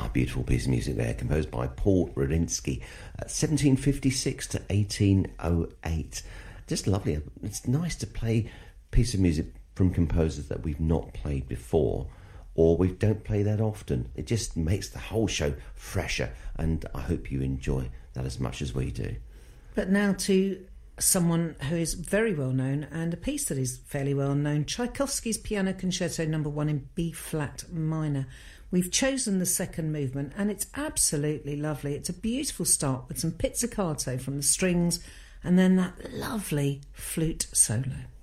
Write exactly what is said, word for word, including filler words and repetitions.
Ah, beautiful piece of music there, composed by Paul Radetzky, uh, seventeen fifty-six to eighteen oh eight. Just lovely. It's nice to play a piece of music from composers that we've not played before, or we don't play that often. It just makes the whole show fresher, and I hope you enjoy that as much as we do. But now to someone who is very well known, and a piece that is fairly well known, Tchaikovsky's Piano Concerto number one in B-flat minor. We've chosen the second movement, and it's absolutely lovely. It's a beautiful start with some pizzicato from the strings, and then that lovely flute solo.